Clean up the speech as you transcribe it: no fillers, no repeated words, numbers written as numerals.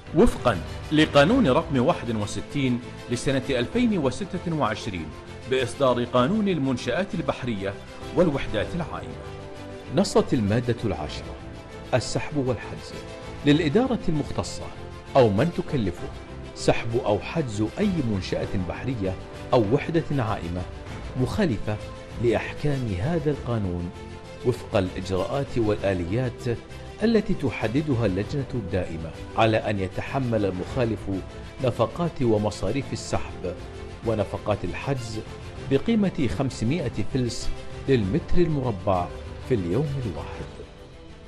وفقا لقانون رقم 61 لسنة 2026 بإصدار قانون المنشآت البحرية والوحدات العائمة. نصت المادة 10: السحب والحجز للإدارة المختصة أو من تكلفه سحب أو حجز أي منشأة بحرية أو وحدة عائمة مخالفة لأحكام هذا القانون وفق الإجراءات والآليات التي تحددها اللجنة الدائمة، على أن يتحمل المخالف نفقات ومصاريف السحب ونفقات الحجز بقيمة 500 فلس للمتر المربع في اليوم الواحد.